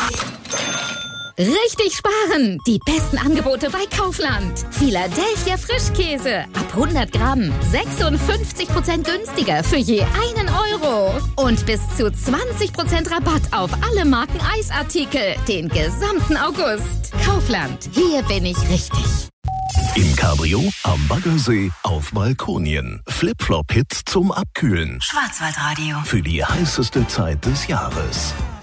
Richtig sparen! Die besten Angebote bei Kaufland. Philadelphia Frischkäse. Ab 100 Gramm. 56% günstiger für je 1 Euro. Und bis zu 20% Rabatt auf alle Marken Eisartikel. Den gesamten August. Kaufland. Hier bin ich richtig. Im Cabrio, am Baggersee, auf Balkonien. Flip-Flop-Hits zum Abkühlen. Schwarzwaldradio. Für die heißeste Zeit des Jahres.